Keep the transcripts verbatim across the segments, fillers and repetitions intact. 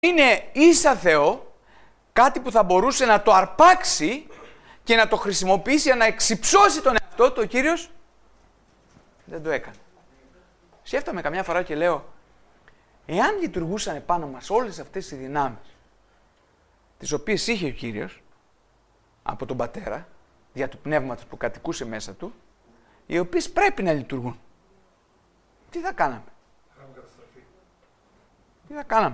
είναι ίσα Θεό, κάτι που θα μπορούσε να το αρπάξει και να το χρησιμοποιήσει για να εξυψώσει τον εαυτό του, ο Κύριος δεν το έκανε. Σκέφτομαι καμιά φορά και λέω, εάν λειτουργούσαν επάνω μας όλες αυτές οι δυνάμεις, τις οποίες είχε ο Κύριος από τον Πατέρα, δια του Πνεύματος που κατοικούσε μέσα του, οι οποίες πρέπει να λειτουργούν, τι θα κάναμε? Τι θα κάναμε?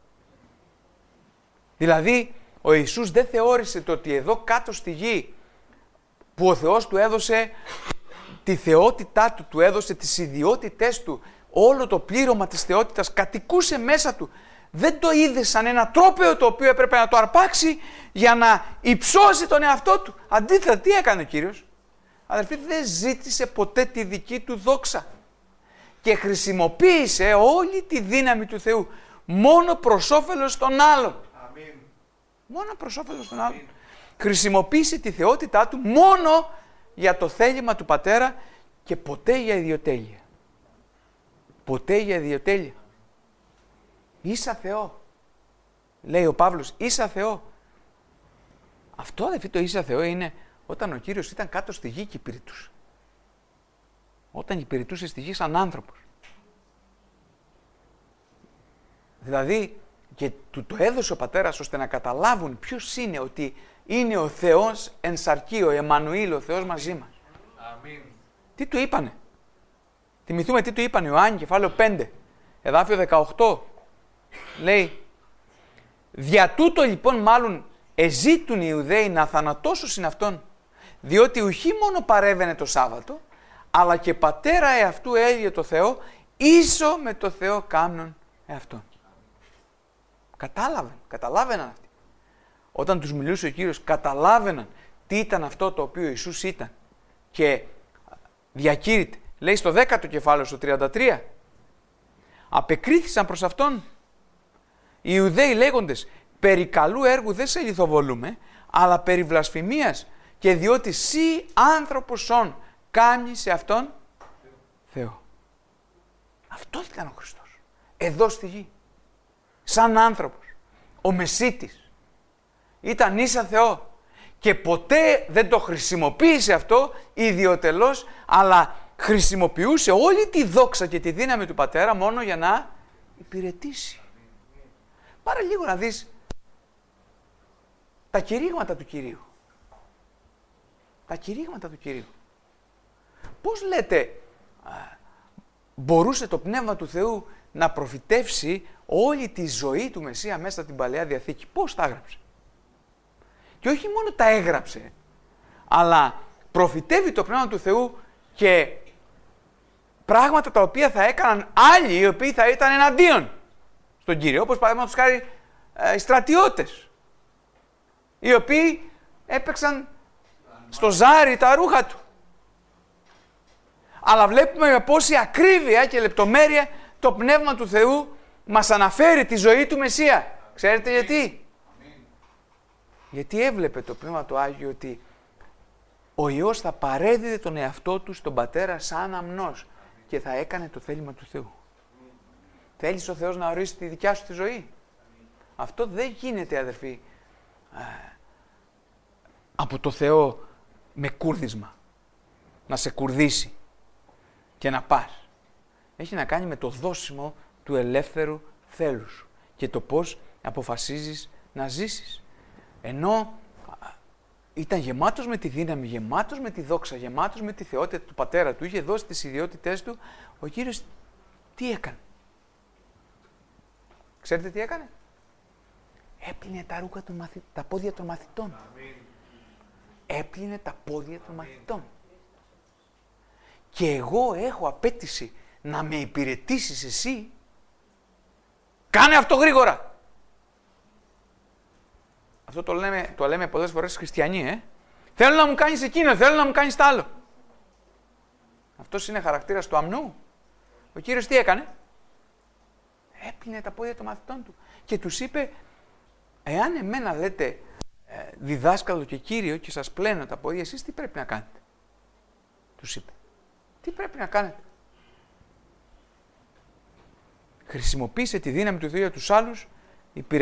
Δηλαδή, ο Ιησούς δεν θεώρησε το ότι εδώ κάτω στη γη, που ο Θεός του έδωσε τη θεότητά του, του έδωσε τις ιδιότητές του, όλο το πλήρωμα της θεότητας κατοικούσε μέσα του, δεν το είδε σαν ένα τρόπαιο το οποίο έπρεπε να το αρπάξει για να υψώσει τον εαυτό του. Αντίθετα, τι έκανε ο Κύριος? Αδελφοί, δεν ζήτησε ποτέ τη δική του δόξα και χρησιμοποίησε όλη τη δύναμη του Θεού μόνο προς όφελος των άλλων. Αμήν. Μόνο προς όφελος των άλλων. Χρησιμοποίησε τη θεότητά του μόνο για το θέλημα του Πατέρα και ποτέ για ιδιοτέλεια. Ποτέ για ιδιοτέλεια. Ίσα Θεό. Λέει ο Παύλος, ίσα Θεό. Αυτό, αδελφοί, το ίσα Θεό είναι όταν ο Κύριος ήταν κάτω στη γη και υπηρετούσε. Όταν υπηρετούσε στη γη σαν άνθρωπος. Δηλαδή, και του το έδωσε ο Πατέρας ώστε να καταλάβουν ποιος είναι, ότι είναι ο Θεός εν σαρκεί, ο Εμμανουήλ, ο Θεός μαζί μας. Αμήν. Τι του είπανε? Θυμηθούμε τι του είπανε, Ιωάννη, κεφάλαιο πέντε, εδάφιο δεκαοκτώ. Λέει, δια τούτο λοιπόν μάλλον εζήτουν οι Ιουδαίοι να θανατώσουν αυτόν, διότι ουχή μόνο παρέβαινε το Σάββατο, αλλά και πατέρα εαυτού έλυε το Θεό, ίσο με το Θεό κάμνον εαυτόν. Κατάλαβαν, καταλάβαιναν αυτοί. Όταν τους μιλούσε ο Κύριος, καταλάβαιναν τι ήταν αυτό το οποίο ο Ιησούς ήταν. Και διακήρυτε, λέει στο δέκατο κεφάλαιο, στο τριάντα τρία, απεκρίθησαν προς αυτόν οι Ιουδαίοι λέγοντες, περί καλού έργου δεν σε λιθοβολούμε, αλλά περί βλασφημίας, και διότι σύ άνθρωπος όν κάνει σε αυτόν Θεό. Αυτό ήταν ο Χριστός. Εδώ στη γη. Σαν άνθρωπος. Ο Μεσίτης. Ήταν ίσα Θεό. Και ποτέ δεν το χρησιμοποίησε αυτό ιδιωτελώς, αλλά χρησιμοποιούσε όλη τη δόξα και τη δύναμη του Πατέρα μόνο για να υπηρετήσει. Πάρε λίγο να δεις τα κηρύγματα του Κυρίου. Τα κηρύγματα του Κυρίου. Πώς λέτε α, μπορούσε το Πνεύμα του Θεού να προφητεύσει όλη τη ζωή του Μεσσία μέσα στην Παλαιά Διαθήκη? Πώς τα έγραψε? Και όχι μόνο τα έγραψε, αλλά προφητεύει το Πνεύμα του Θεού και πράγματα τα οποία θα έκαναν άλλοι οι οποίοι θα ήταν εναντίον στον Κύριο, όπως παραδείγματος χάρη ε, οι στρατιώτες, οι οποίοι έπαιξαν στο ζάρι τα ρούχα του. Αλλά βλέπουμε με πόση ακρίβεια και λεπτομέρεια το Πνεύμα του Θεού μας αναφέρει τη ζωή του Μεσσία. Ξέρετε γιατί? Γιατί έβλεπε το Πνεύμα του Άγιο ότι ο Υιός θα παρέδιδε τον εαυτό του στον Πατέρα σαν αμνός και θα έκανε το θέλημα του Θεού. Θέλεις ο Θεός να ορίσει τη δικιά σου τη ζωή? Αυτό δεν γίνεται, αδερφοί, από το Θεό με κούρδισμα. Να σε κουρδίσει και να πας. Έχει να κάνει με το δώσιμο του ελεύθερου θέλους σου και το πώς αποφασίζεις να ζήσεις. Ενώ ήταν γεμάτος με τη δύναμη, γεμάτος με τη δόξα, γεμάτος με τη θεότητα του Πατέρα του, είχε δώσει τις ιδιότητές του, ο Κύριος τι έκανε? Ξέρετε τι έκανε? Έπλυνε τα ρούχα των μαθη... τα πόδια των μαθητών. Αμήν. Έπλυνε τα πόδια των μαθητών. Και εγώ έχω απέτηση να με υπηρετήσεις εσύ. Κάνε αυτό γρήγορα. Αυτό το λέμε, το λέμε πολλές φορές χριστιανοί, ε. Θέλω να μου κάνεις εκείνο, θέλω να μου κάνεις τ' άλλο. Αυτός είναι χαρακτήρας του αμνού. Ο Κύριος τι έκανε? Έπλυνε τα πόδια των μαθητών του. Και τους είπε, εάν εμένα λέτε ε, διδάσκαλο και Κύριο και σας πλένω τα πόδια, εσείς τι πρέπει να κάνετε? Τους είπε. Τι πρέπει να κάνετε? Χρησιμοποίησε τη δύναμη του Θεού για τους άλλους η